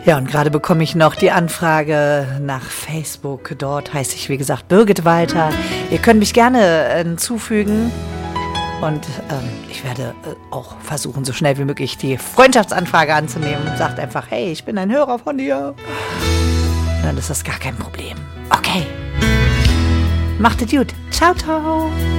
Ja, und gerade bekomme ich noch die Anfrage nach Facebook. Dort heiße ich, wie gesagt, Birgit Walter. Ihr könnt mich gerne hinzufügen. Und ich werde auch versuchen, so schnell wie möglich die Freundschaftsanfrage anzunehmen. Sagt einfach, hey, ich bin ein Hörer von dir. Dann ist das gar kein Problem. Okay. Macht es gut. Ciao, ciao.